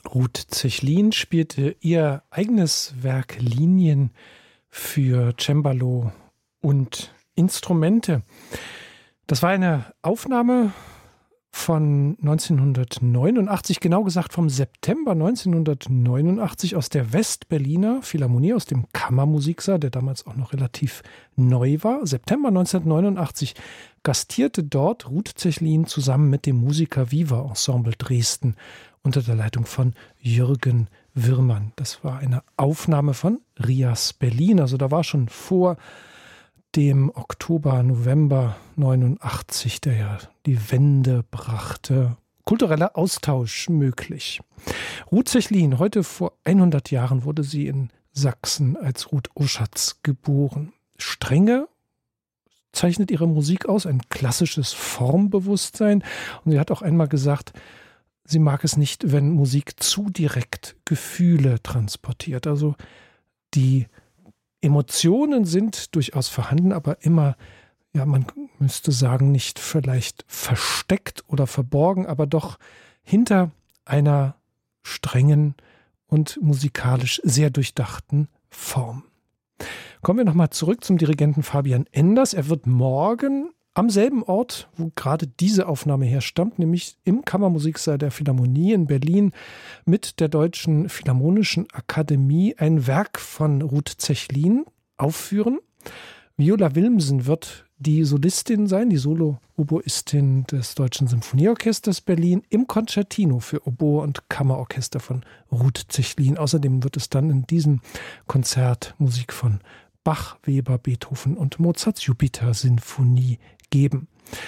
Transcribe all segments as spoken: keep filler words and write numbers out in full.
Ruth Zechlin spielte ihr eigenes Werk Linien für Cembalo und Instrumente. Das war eine Aufnahme von neunzehnhundertneunundachtzig, genau gesagt vom September neunzehnhundertneunundachtzig aus der Westberliner Philharmonie, aus dem Kammermusiksaal, der damals auch noch relativ neu war. September neunzehnhundertneunundachtzig gastierte dort Ruth Zechlin zusammen mit dem Musiker Viva Ensemble Dresden unter der Leitung von Jürgen Wirmann. Das war eine Aufnahme von Rias Berlin, also da war schon vor dem Oktober, November neunundachtzig, der ja die Wende brachte, kultureller Austausch möglich. Ruth Zechlin, heute vor hundert Jahren wurde sie in Sachsen als Ruth Oschatz geboren. Strenge zeichnet ihre Musik aus, ein klassisches Formbewusstsein. Und sie hat auch einmal gesagt, sie mag es nicht, wenn Musik zu direkt Gefühle transportiert. Also die Emotionen sind durchaus vorhanden, aber immer, ja, man müsste sagen, nicht vielleicht versteckt oder verborgen, aber doch hinter einer strengen und musikalisch sehr durchdachten Form. Kommen wir nochmal zurück zum Dirigenten Fabian Enders. Er wird morgen am selben Ort, wo gerade diese Aufnahme herstammt, nämlich im Kammermusiksaal der Philharmonie in Berlin mit der Deutschen Philharmonischen Akademie ein Werk von Ruth Zechlin aufführen. Viola Wilmsen wird die Solistin sein, die Solo-Oboistin des Deutschen Symphonieorchesters Berlin im Concertino für Oboe und Kammerorchester von Ruth Zechlin. Außerdem wird es dann in diesem Konzert Musik von Bach, Weber, Beethoven und Mozarts Jupiter-Sinfonie geben.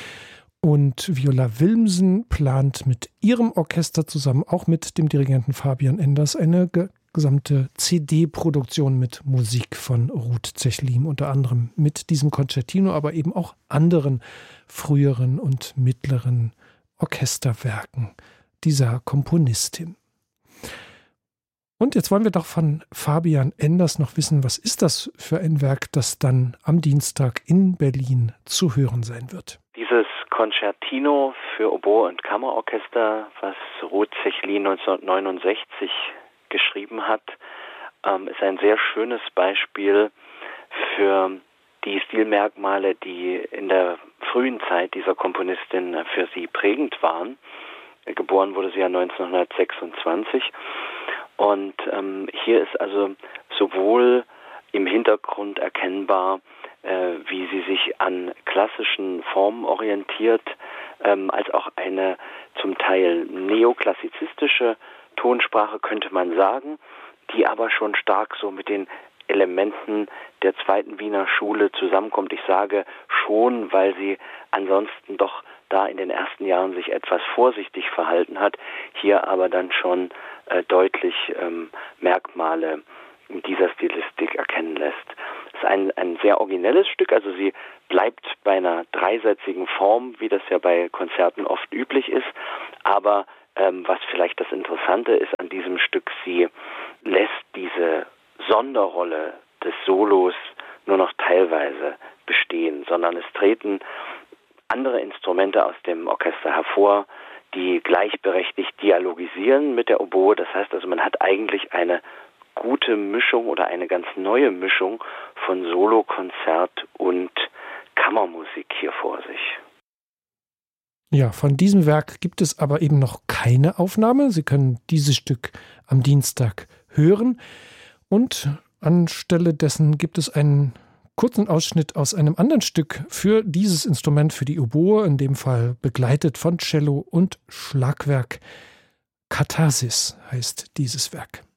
Und Viola Wilmsen plant mit ihrem Orchester zusammen, auch mit dem Dirigenten Fabian Enders, eine ge- gesamte C D-Produktion mit Musik von Ruth Zechlin, unter anderem mit diesem Concertino, aber eben auch anderen früheren und mittleren Orchesterwerken dieser Komponistin. Und jetzt wollen wir doch von Fabian Enders noch wissen, was ist das für ein Werk, das dann am Dienstag in Berlin zu hören sein wird. Dieses Concertino für Oboe und Kammerorchester, was Ruth Zechlin neunzehnhundertneunundsechzig geschrieben hat, ähm, ist ein sehr schönes Beispiel für die Stilmerkmale, die in der frühen Zeit dieser Komponistin für sie prägend waren. Geboren wurde sie ja neunzehnhundertsechsundzwanzig. Und ähm, hier ist also sowohl im Hintergrund erkennbar, äh, wie sie sich an klassischen Formen orientiert, ähm, als auch eine zum Teil neoklassizistische Tonsprache, könnte man sagen, die aber schon stark so mit den Elementen der zweiten Wiener Schule zusammenkommt. Ich sage schon, weil sie ansonsten doch da in den ersten Jahren sich etwas vorsichtig verhalten hat, hier aber dann schon äh, deutlich ähm, Merkmale dieser Stilistik erkennen lässt. Es ist ein, ein sehr originelles Stück, also sie bleibt bei einer dreisätzigen Form, wie das ja bei Konzerten oft üblich ist, aber ähm, was vielleicht das Interessante ist an diesem Stück, sie lässt diese Sonderrolle des Solos nur noch teilweise bestehen, sondern es treten andere Instrumente aus dem Orchester hervor, die gleichberechtigt dialogisieren mit der Oboe. Das heißt also, man hat eigentlich eine gute Mischung oder eine ganz neue Mischung von Solokonzert und Kammermusik hier vor sich. Ja, von diesem Werk gibt es aber eben noch keine Aufnahme. Sie können dieses Stück am Dienstag hören. Und anstelle dessen gibt es einen kurzen Ausschnitt aus einem anderen Stück für dieses Instrument, für die Oboe, in dem Fall begleitet von Cello und Schlagwerk. Katharsis heißt dieses Werk.